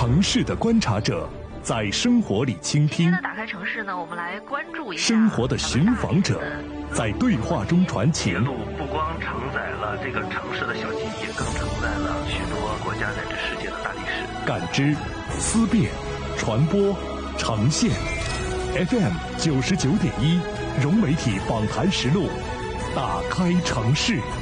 城市的观察者，在生活里倾听。 今天的打开城市呢，我们来关注一下生活的寻访者，在对话中传情。 铁路不光承载了这个城市的小记忆，更承载了许多国家乃至世界的大历史。 感知、思辨、传播、呈现。FM 99.1，融媒体访谈实录，打开城市。